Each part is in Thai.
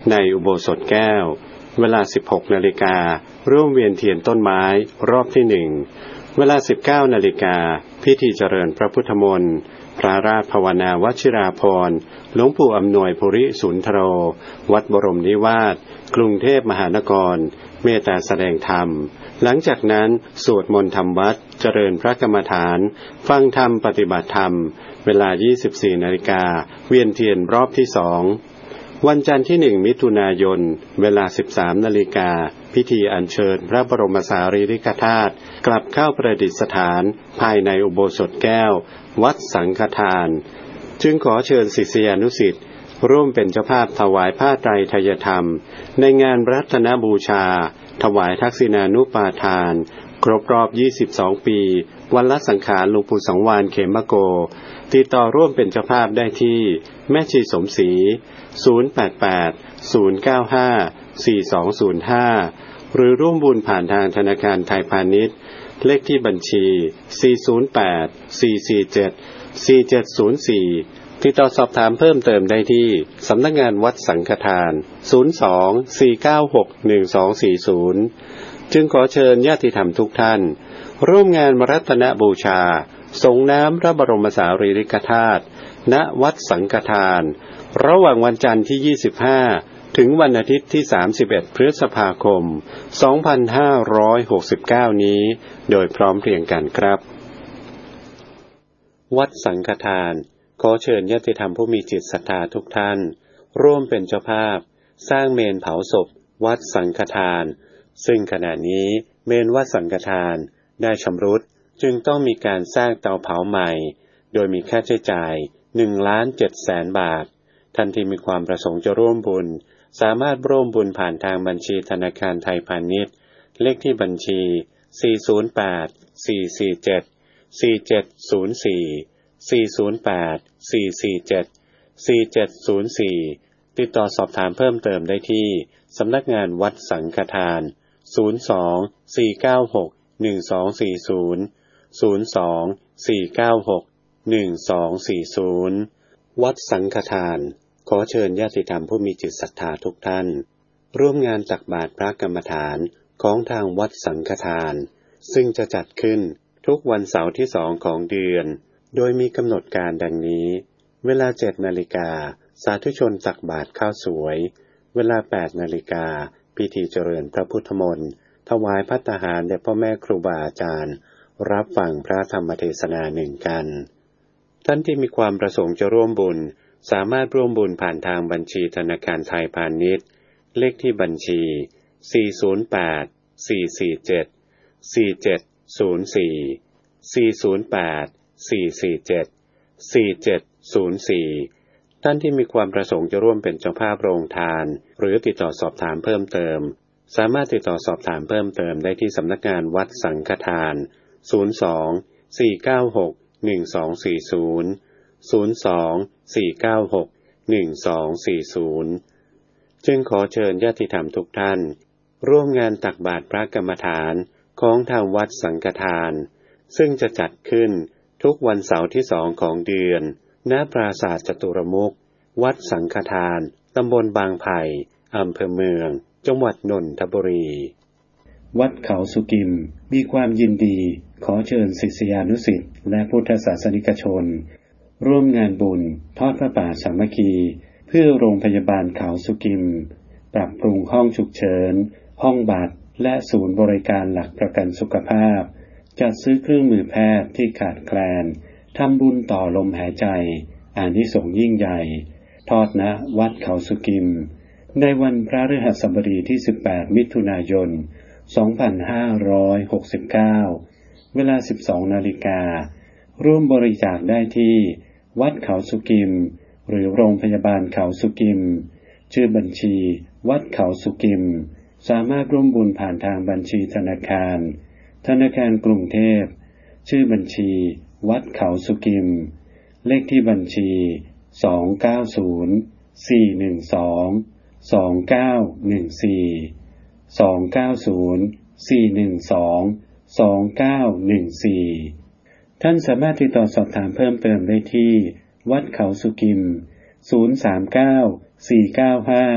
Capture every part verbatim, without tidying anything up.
ในอุโบสถแก้วเวลา สิบหกนาฬิกา ร่วมเวียนเทียนต้นไม้รอบที่หนึ่งเวลา สิบเก้านาฬิกา พิธีเจริญพระพุทธมนต์พระราชภาวนาวชิราภรณ์หลวงปู่อำนวยภูริสุนทโรวัดบรมนิวาสกรุงเทพมหานครเมตตาแสดงธรรมหลังจากนั้นสวดมนต์ทำวัดเจริญพระกรรมฐานฟังธรรมปฏิบัติธรรมเวลา ยี่สิบสี่นาฬิกา เวียนเทียนรอบที่สองวันจันทร์ที่หนึ่งมิถุนายนเวลา สิบสามนาฬิกา พิธีอัญเชิญพระบรมสารีริกธาตุกลับเข้าประดิษฐานภายในอุโบสถแก้ววัดสังฆทานจึงขอเชิญศิษยานุศิษย์ร่วมเป็นเจ้าภาพถวายผ้าไตรไทยธรรมในงานรัตนบูชาถวายทักษิณานุปาทานครบรอบยี่สิบสองปีวันละสังขารหลวงปู่สังวาลเขมโกติดต่อร่วมเป็นเจ้าภาพได้ที่แม่ชีสมศรีศูนย์ แปด แปด ศูนย์ เก้า ห้า สี่ สอง ศูนย์ ห้าหรือร่วมบุญผ่านทางธนาคารไทยพาณิชย์เลขที่บัญชีสี่ ศูนย์ แปด สี่ สี่ เจ็ด สี่ เจ็ด ศูนย์ สี่ติดต่อสอบถามเพิ่มเติมได้ที่สำนักงานวัดสังฆทานศูนย์ สอง สี่ เก้า หก หนึ่ง สอง สี่ ศูนย์จึงขอเชิญญาติธรรมทุกท่านร่วมงานรัตนบูชาส่งน้ำพระบรมสารีริกธาตุณวัดสังฆทานระหว่างวันจันทร์ที่ยี่สิบห้าถึงวันอาทิตย์ที่สามสิบเอ็ดพฤษภาคมสองพันห้าร้อยหกสิบเก้านี้โดยพร้อมเพรียงกันครับวัดสังฆทานขอเชิญญาติธรรมผู้มีจิตศรัทธาทุกท่านร่วมเป็นเจ้าภาพสร้างเมนเผาศพวัดสังฆทานซึ่งขณะนี้เมนวัดสังฆทานได้ชำรุดจึงต้องมีการสร้างเตาเผาใหม่โดยมีค่าใช้จ่ายหนึ่งล้านเจ็ดแสนบาทท่านที่มีความประสงค์จะร่วมบุญสามารถร่วมบุญผ่านทางบัญชีธนาคารไทยพาณิชย์เลขที่บัญชีสี่ ศูนย์ แปด สี่ สี่ เจ็ด สี่ เจ็ด ศูนย์ สี่ สี่ ศูนย์ แปด สี่ สี่ เจ็ด สี่ เจ็ด ศูนย์ สี่ติดต่อสอบถามเพิ่มเติมได้ที่สำนักงานวัดสังฆทานศูนย์ สอง สี่ เก้า หก หนึ่ง สอง สี่ ศูนย์ ศูนย์ สอง สี่ เก้า หก หนึ่ง สอง สี่ ศูนย์วัดสังฆทานขอเชิญญาติธรรมผู้มีจิตศรัทธาทุกท่านร่วมงานตักบาตรพระกรรมฐานของทางวัดสังฆทานซึ่งจะจัดขึ้นทุกวันเสาร์ที่สองของเดือนโดยมีกำหนดการดังนี้เวลา เจ็ดนาฬิกา สาธุชนตักบาตรข้าวสวยเวลา แปดนาฬิกา พิธีเจริญพระพุทธมนต์ถวายภัตตาหารแด่พ่อแม่ครูบาอาจารย์รับฟังพระธรรมเทศนาหนึ่งกันท่านที่มีความประสงค์จะร่วมบุญสามารถร่วมบุญผ่านทางบัญชีธนาคารไทยพาณิชย์เลขที่บัญชีสี่ ศูนย์ แปด สี่ สี่ เจ็ด สี่ เจ็ด ศูนย์ สี่ สี่ ศูนย์ แปด สี่ สี่ เจ็ด สี่ เจ็ด ศูนย์ สี่ท่านที่มีความประสงค์จะร่วมเป็นเจ้าภาพโรงทานหรือติดต่อสอบถามเพิ่มเติมสามารถติดต่อสอบถามเพิ่มเติมได้ที่สำนักงานวัดสังฆทานศูนย์ สอง สี่ เก้า หก หนึ่ง สอง สี่ ศูนย์ ศูนย์ สอง สี่ เก้า หก หนึ่ง สอง สี่ ศูนย์จึงขอเชิญญาติธรรมทุกท่านร่วมงานตักบาตรพระกรรมฐานของทางวัดสังฆทานซึ่งจะจัดขึ้นทุกวันเสาร์ที่สองของเดือนณปราสาทจตุรมุขวัดสังฆทานตำบลบางไผ่อำเภอเมืองจังหวัดนนทบุรีวัดเขาสุกิมมีความยินดีขอเชิญศิษยานุศิษย์และพุทธศาสนิกชนร่วมงานบุญทอดพระป่าสามัคคีเพื่อโรงพยาบาลเขาสุกิมปรับปรุงห้องฉุกเฉินห้องบัตรและศูนย์บริการหลักประกันสุขภาพจัดซื้อเครื่องมือแพทย์ที่ขาดแคลนทำบุญต่อลมหายใจอานิสงส์ยิ่งใหญ่ทอดณวัดเขาสุกิมในวันพฤหัสบดีที่สิบแปดมิถุนายนสองพันห้าร้อยหกสิบเก้าเวลา สิบสองนาฬิการ่วมบริจาคได้ที่วัดเขาสุกิมหรือโรงพยาบาลเขาสุกิมชื่อบัญชีวัดเขาสุกิมสามารถร่วมบุญผ่านทางบัญชีธนาคารธนาคารกรุงเทพชื่อบัญชีวัดเขาสุกิมเลขที่บัญชีสอง เก้า ศูนย์ สี่ หนึ่ง สอง สอง เก้า หนึ่ง สี่ สอง เก้า ศูนย์ สี่ หนึ่ง สอง สอง เก้า หนึ่ง สี่ท่านสามารถติดต่อสอบถามเพิ่มเติมได้ที่วัดเขาสุกิมศูนย์ สาม เก้า สี่ เก้า ห้า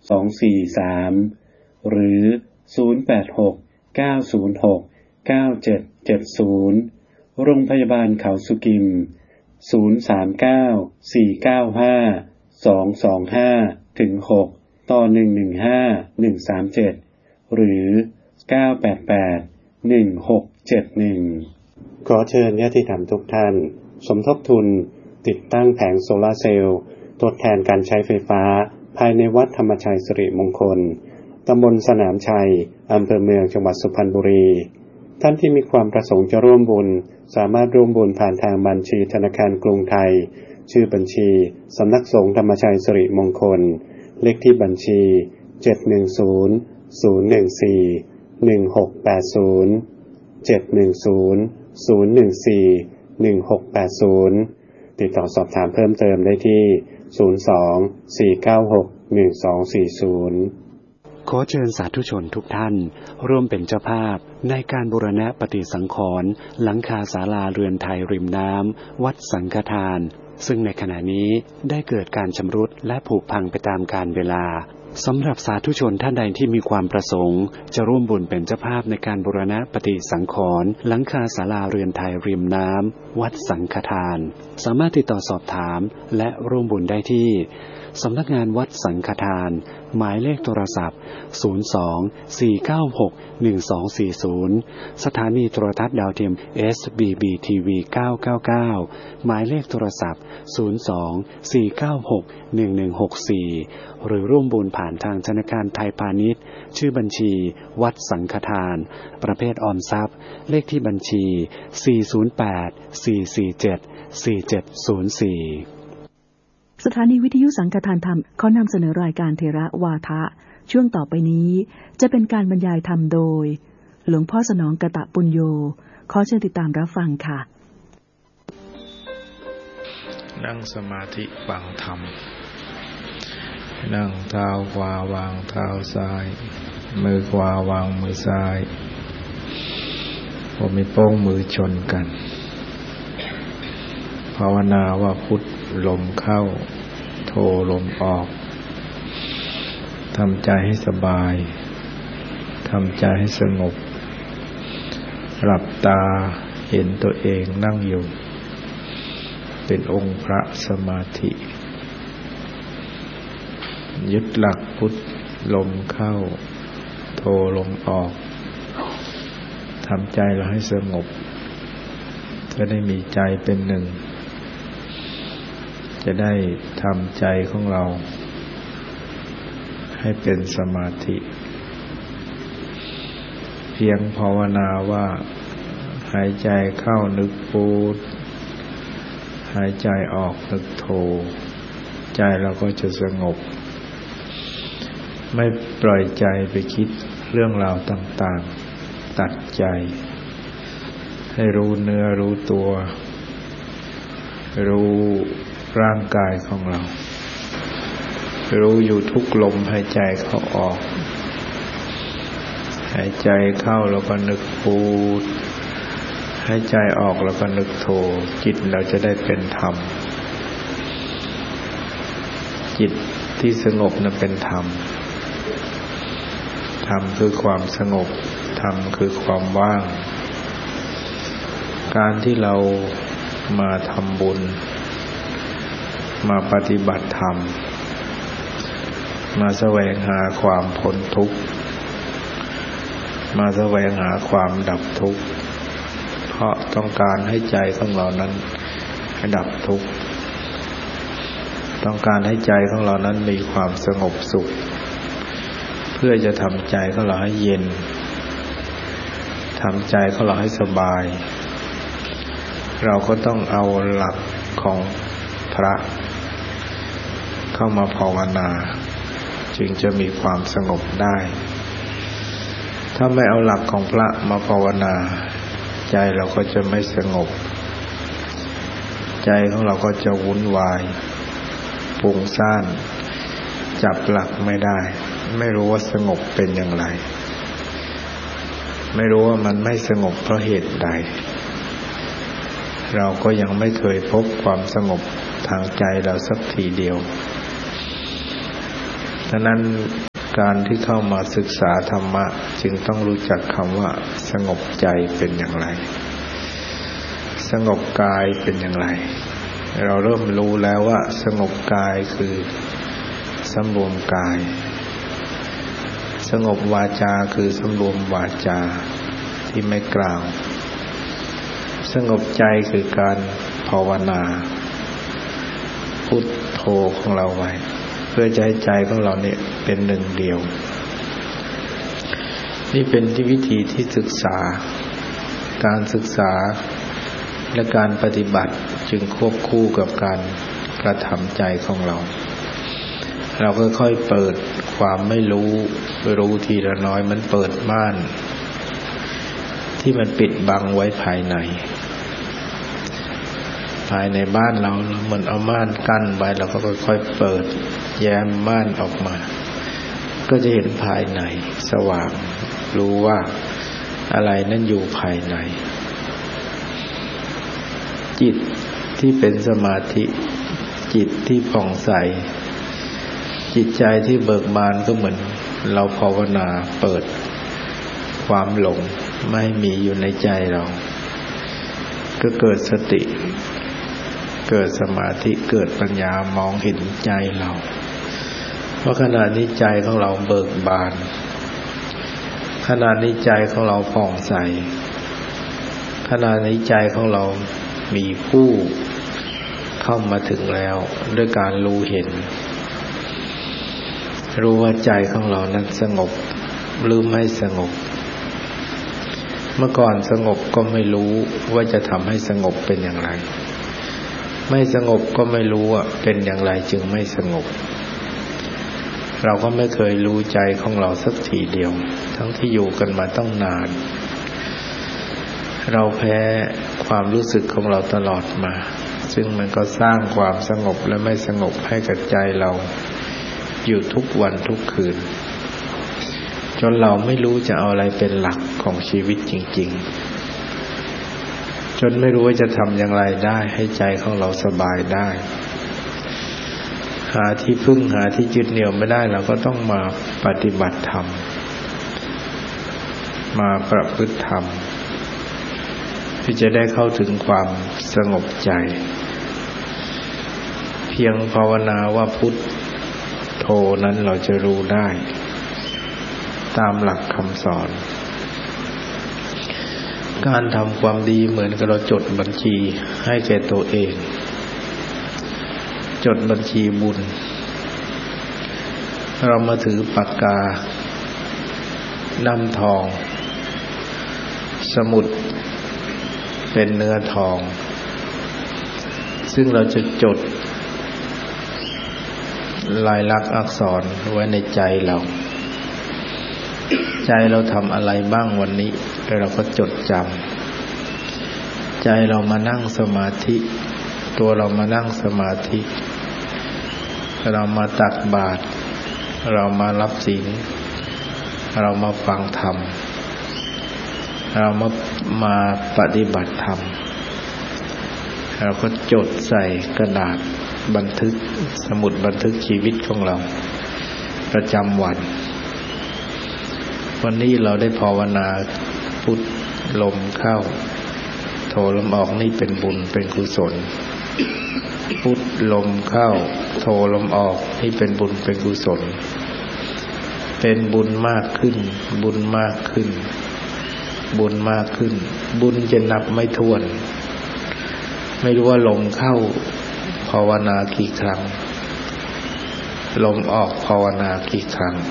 สองสี่สามหรือศูนย์แปดหก เก้าศูนย์หก เก้าเจ็ดเจ็ดศูนย์โรงพยาบาลเขาสุกิมศูนย์ สาม เก้า สี่ เก้า ห้า สอง สอง ห้า ถึง หก ต่อ หนึ่ง หนึ่ง ห้า หนึ่ง สาม เจ็ดหรือเก้า แปด แปด หนึ่ง หก เจ็ด หนึ่งขอเชิญญาติธรรมทุกท่านสมทบทุนติดตั้งแผงโซลาร์เซลล์ทดแทนการใช้ไฟฟ้าภายในวัดธรรมชัยสิริมงคลตำบลสนามชัยอำเภอเมืองจังหวัดสุพรรณบุรีท่านที่มีความประสงค์จะร่วมบุญสามารถร่วมบุญผ่านทางบัญชีธนาคารกรุงไทยชื่อบัญชีสำนักสงฆ์ธรรมชัยสิริมงคลเลขที่บัญชีเจ็ด หนึ่ง ศูนย์ ศูนย์ หนึ่ง สี่ หนึ่ง หก แปด ศูนย์ เจ็ด หนึ่ง ศูนย์ ศูนย์ หนึ่ง สี่ หนึ่ง หก แปด ศูนย์ติดต่อสอบถามเพิ่มเติมได้ที่ศูนย์ สอง สี่ เก้า หก หนึ่ง สอง สี่ ศูนย์ขอเชิญสาธุชนทุกท่านร่วมเป็นเจ้าภาพในการบูรณะปฏิสังขรณ์หลังคาศาลาเรือนไทยริมน้ำวัดสังฆทานซึ่งในขณะนี้ได้เกิดการชำรุดและผุพังไปตามกาลเวลาสำหรับสาธุชนท่านใดที่มีความประสงค์จะร่วมบุญเป็นเจ้าภาพในการบูรณะปฏิสังขรณ์หลังคาศาลาเรือนไทยริมน้ำวัดสังฆทานสามารถติดต่อสอบถามและร่วมบุญได้ที่สำนักงานวัดสังฆทานหมายเลขโทรศัพท์ศูนย์ สอง สี่ เก้า หก หนึ่ง สอง สี่ ศูนย์สถานีโทรทัศน์ดาวเทียม เอส บี บี ที วี เก้า เก้า เก้าหมายเลขโทรศัพท์ศูนย์ สอง สี่ เก้า หก หนึ่ง หนึ่ง หก สี่หรือร่วมบุญผ่านทางธนาคารไทยพาณิชย์ชื่อบัญชีวัดสังฆทานประเภทออมทรัพย์เลขที่บัญชีสี่ ศูนย์ แปด สี่ สี่ เจ็ด สี่ เจ็ด ศูนย์ สี่สถานีวิทยุสังฆทานธรรมขอนำเสนอรายการเทระวาทะช่วงต่อไปนี้จะเป็นการบรรยายธรรมโดยหลวงพ่อสนองกตปุญโญขอเชิญติดตามรับฟังค่ะนั่งสมาธิฟังธรรมนั่งเท้าขวาวางเท้าซ้ายมือขวาวางมือซ้ายผมมีโป้งมือชนกันภาวนาว่าพุทธลมเข้าโทลมออกทำใจให้สบายทำใจให้สงบหลับตาเห็นตัวเองนั่งอยู่เป็นองค์พระสมาธิยึดหลักพุทธลมเข้าโทลมออกทำใจเราให้สงบจะได้มีใจเป็นหนึ่งจะได้ทำใจของเราให้เป็นสมาธิเพียงภาวนาว่าหายใจเข้านึกพุทหายใจออกนึกโทใจเราก็จะสงบไม่ปล่อยใจไปคิดเรื่องราวต่างๆตัดใจให้รู้เนื้อรู้ตัวรู้ร่างกายของเรารู้อยู่ทุกลมหายใจเข้าออกหายใจเข้าแล้วก็นึกพุทหายใจออกแล้วก็นึกโทจิตเราจะได้เป็นธรรมจิตที่สงบนั้นเป็นธรรมธรรมคือความสงบธรรมคือความว่างการที่เรามาทำบุญมาปฏิบัติธรรมมาแสวงหาความพ้นทุกข์มาแสวงหาความดับทุกข์เพราะต้องการให้ใจของเรานั้นดับทุกข์ต้องการให้ใจของเรานั้นมีความสงบสุขเพื่อจะทำใจของเราให้เย็นทำใจของเราให้สบายเราก็ต้องเอาหลักของพระเข้ามาภาวนาจึงจะมีความสงบได้ถ้าไม่เอาหลักของพระมาภาวนาใจเราก็จะไม่สงบใจของเราก็จะวุ่นวายฟุ้งซ่านจับหลักไม่ได้ไม่รู้ว่าสงบเป็นอย่างไรไม่รู้ว่ามันไม่สงบเพราะเหตุใดเราก็ยังไม่เคยพบความสงบทางใจเราสักทีเดียวฉะนั้นการที่เข้ามาศึกษาธรรมะจึงต้องรู้จักคำว่าสงบใจเป็นอย่างไรสงบกายเป็นอย่างไรเราเริ่มรู้แล้วว่าสงบกายคือสำรวมกายสงบวาจาคือสำรวมวาจาที่ไม่กล่าวสงบใจคือการภาวนาพุทโธของเราไว้เพื่อจะให้ใจของเราเนี่ยเป็นหนึ่งเดียวนี่เป็นที่วิธีที่ศึกษาการศึกษาและการปฏิบัติจึงควบคู่กับการกระทำใจของเราเราก็ค่อยเปิดความไม่รู้รู้ทีละน้อยมันเปิดม่านที่มันปิดบังไว้ภายในภายในบ้านเราเหมือนเอาม่านกั้นไว้เราก็ค่อยๆเปิดแย้มม่านออกมาก็จะเห็นภายในสว่างรู้ว่าอะไรนั่นอยู่ภายในจิตที่เป็นสมาธิจิตที่ผ่องใสจิตใจที่เบิกบานก็เหมือนเราภาวนาเปิดความหลงไม่มีอยู่ในใจเราก็เกิดสติเกิดสมาธิเกิดปัญญามองเห็นใจเราเพราะขณะนี้ใจของเราเบิกบานขณะนี้ใจของเราผ่องใสขณะนี้ใจของเรามีผู้เข้ามาถึงแล้วด้วยการรู้เห็นรู้ว่าใจของเรานั้นสงบหรือไม่สงบเมื่อก่อนสงบก็ไม่รู้ว่าจะทำให้สงบเป็นอย่างไรไม่สงบก็ไม่รู้ว่าเป็นอย่างไรจึงไม่สงบเราก็ไม่เคยรู้ใจของเราสักทีเดียวทั้งที่อยู่กันมาต้องนานเราแพ้ความรู้สึกของเราตลอดมาซึ่งมันก็สร้างความสงบและไม่สงบให้กับใจเราอยู่ทุกวันทุกคืนจนเราไม่รู้จะเอาอะไรเป็นหลักของชีวิตจริงๆจนไม่รู้ว่าจะทำอย่างไรได้ให้ใจของเราสบายได้หาที่พึ่งหาที่ยึดเหนี่ยวไม่ได้เราก็ต้องมาปฏิบัติธรรมมาประพฤติธรรมที่จะได้เข้าถึงความสงบใจเพียงภาวนาว่าพุทโธนั้นเราจะรู้ได้ตามหลักคำสอนการทำความดีเหมือนกับเราจดบัญชีให้แก่ตัวเองจดบัญชีบุญเรามาถือปากกาน้ำทองสมุดเป็นเนื้อทองซึ่งเราจะจดลายลักษณ์อักษรไว้ในใจเราใจเราทำอะไรบ้างวันนี้เราก็จดจำใจเรามานั่งสมาธิตัวเรามานั่งสมาธิเรามาตักบาตรเรามารับศีลเรามาฟังธรรมเรามามาปฏิบัติธรรมเราก็จดใส่กระดาษบันทึกสมุดบันทึกชีวิตของเราประจำวันวันนี้เราได้ภาวนาพุทลมเข้าโธลมออกนี่เป็นบุญเป็นกุศลพุทลมเข้าโธลมออกนี่เป็นบุญเป็นกุศลเป็นบุญมากขึ้นบุญมากขึ้นบุญมากขึ้นบุญจะนับไม่ถ้วนไม่รู้ว่าลมเข้าภาวนากี่ครั้งลมออกภาวนากี่ครั้ง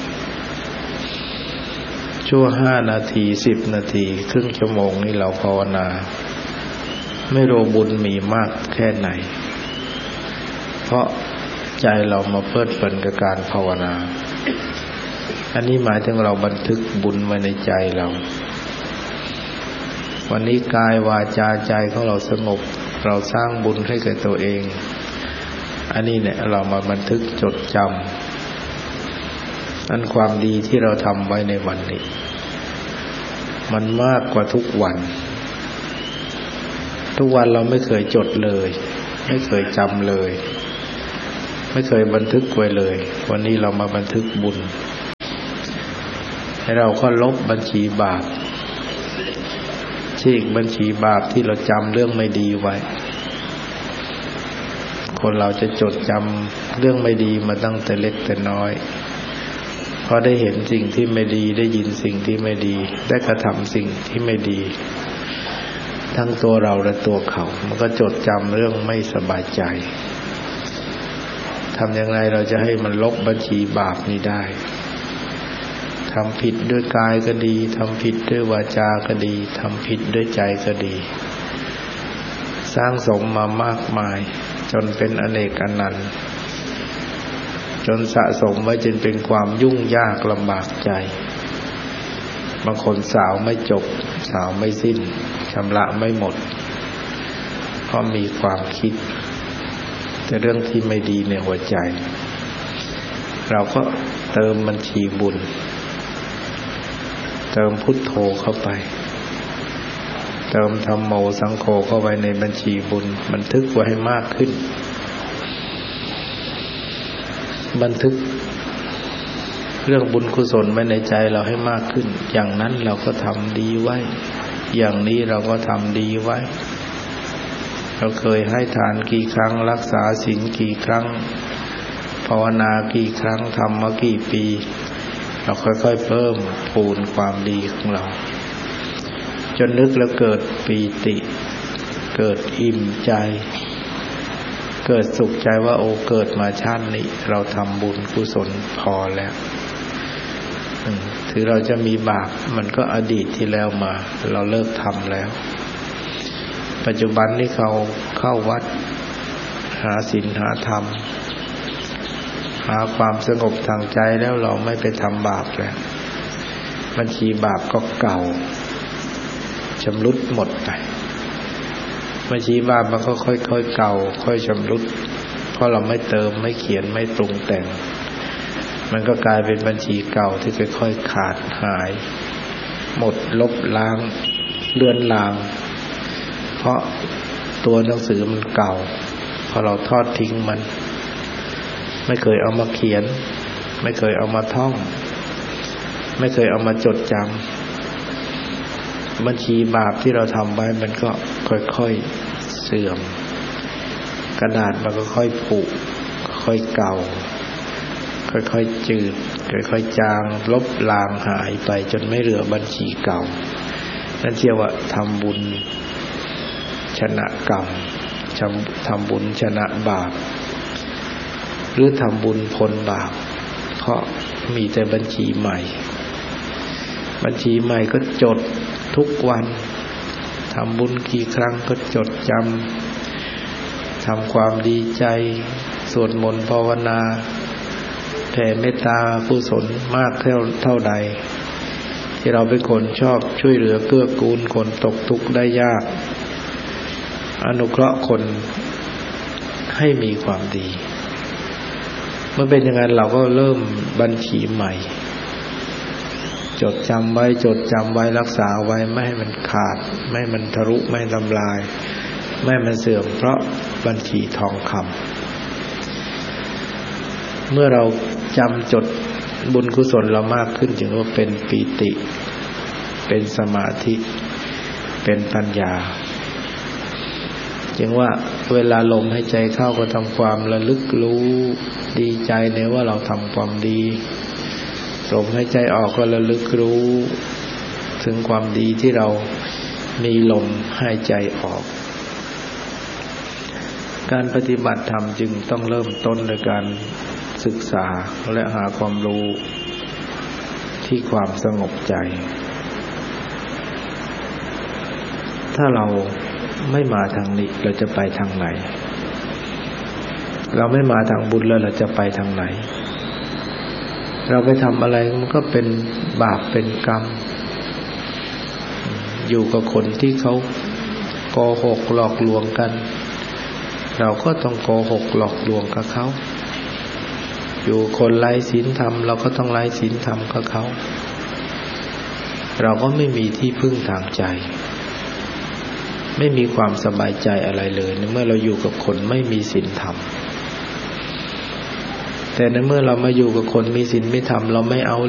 ชั่วห้านาทีสิบนาทีครึ่งชั่วโมงนี่เราภาวนาไม่รู้บุญมีมากแค่ไหนเพราะใจเรามาเพลิดเพลินกับการภาวนาอันนี้หมายถึงเราบันทึกบุญไว้ในใจเราวันนี้กายวาจาใจของเราสงบเราสร้างบุญให้กับตัวเองอันนี้เนี่ยเรามาบันทึกจดจำอันความดีที่เราทำไว้ในวันนี้มันมากกว่าทุกวันทุกวันเราไม่เคยจดเลยไม่เคยจำเลยไม่เคยบันทึกไว้เลยวันนี้เรามาบันทึกบุญให้เราก็ลบบัญชีบาปฉีกบัญชีบาปที่เราจำเรื่องไม่ดีไว้คนเราจะจดจำเรื่องไม่ดีมาตั้งแต่เล็กแต่น้อยพอได้เห็นสิ่งที่ไม่ดีได้ยินสิ่งที่ไม่ดีได้กระทำสิ่งที่ไม่ดีทั้งตัวเราและตัวเขามันก็จดจำเรื่องไม่สบายใจทำอย่างไรเราจะให้มันลบบัญชีบาปนี้ได้ทำผิดด้วยกายก็ดีทำผิดด้วยวาจาก็ดีทำผิดด้วยใจก็ดีสร้างสมมามากมายจนเป็นอเนกอนันต์จนสะสมไว้จนเป็นความยุ่งยากลำบากใจบางคนสาวไม่จบสาวไม่สิ้นชำระไม่หมดเพราะมีความคิดแต่เรื่องที่ไม่ดีในหัวใจเราก็เติมบัญชีบุญเติมพุทโธเข้าไปเติมธัมโมสังโฆเข้าไปในบัญชีบุญบันทึกไว้ให้มากขึ้นบันทึกเรื่องบุญกุศลไว้ในใจเราให้มากขึ้นอย่างนั้นเราก็ทำดีไว้อย่างนี้เราก็ทำดีไว้เราเคยให้ทานกี่ครั้งรักษาศีลกี่ครั้งภาวนากี่ครั้งทำมากี่ปีเราค่อยๆเพิ่มพูนความดีของเราจนนึกแล้วเกิดปีติเกิดอิ่มใจเกิดสุขใจว่าโอ้เกิดมาชาตินี้เราทำบุญกุศลพอแล้วถือเราจะมีบาปมันก็อดีตที่แล้วมาเราเลิกทำแล้วปัจจุบันนี้เขาเข้าวัดหาศีลหาธรรมหาความสงบทางใจแล้วเราไม่ไปทำบาปแล้วบัญชีบาปก็เก่าชำรุดหมดไปบัญชีบาปมันก็ค่อยๆเก่าค่อยชำรุดเพราะเราไม่เติมไม่เขียนไม่ปรุงแต่งมันก็กลายเป็นบัญชีเก่าที่ค่อยๆขาดหายหมดลบล้างเลือนลางเพราะตัวหนังสือมันเก่าพอเราทอดทิ้งมันไม่เคยเอามาเขียนไม่เคยเอามาท่องไม่เคยเอามาจดจำบัญชีบาปที่เราทำไว้มันก็ค่อยๆเสื่อมกระดาษมันก็ค่อยผุค่อยเก่าค่อยๆจืดค่อยๆจางลบลางหายไปจนไม่เหลือบัญชีเก่านั่นเรียกว่าทำบุญชนะกรรมทำบุญชนะบาปหรือทำบุญพ้นบาปเพราะมีแต่บัญชีใหม่บัญชีใหม่ก็จดทุกวันทำบุญกี่ครั้งก็จดจำทำความดีใจสวดมนต์ภาวนาแผ่เมตตากุศลมากเท่าเท่าใดที่เราเป็นคนชอบช่วยเหลือเกื้อกูลคนตกทุกข์ได้ยากอนุเคราะห์คนให้มีความดีเมื่อเป็นอย่างนั้นเราก็เริ่มบัญชีใหม่จดจำไว้จดจำไว้รักษาไว้ไม่ให้มันขาดไม่ให้มันทะลุไม่ให้ทำลายไม่ให้มันเสื่อมเพราะบัญชีทองคำเมื่อเราจำจดบุญกุศลเรามากขึ้นจึงว่าเป็นปีติเป็นสมาธิเป็นปัญญาจึงว่าเวลาลมหายใจเข้าก็ทำความระลึกรู้ดีใจในว่าเราทำความดีลมหายใจออกก็ระลึกรู้ถึงความดีที่เรามีลมหายใจออกการปฏิบัติธรรมจึงต้องเริ่มต้นโดยการศึกษาและหาความรู้ที่ความสงบใจถ้าเราไม่มาทางนี้เราจะไปทางไหนเราไม่มาทางบุญแล้วเราจะไปทางไหนเราไปทำอะไรมันก็เป็นบาปเป็นกรรมอยู่กับคนที่เขาโกหกหลอกลวงกันเราก็ต้องโกหกหลอกลวงกับเขาอยู่คนไร้ศีลธรรมเราก็ต้องไร้ศีลธรรมกับเขาเราก็ไม่มีที่พึ่งทางใจไม่มีความสบายใจอะไรเลยเมื่อเราอยู่กับคนไม่มีศีลธรรมแต่ในเมื่อเรามาอยู่กับคนมีศีลมีธรรมเราไม่เอา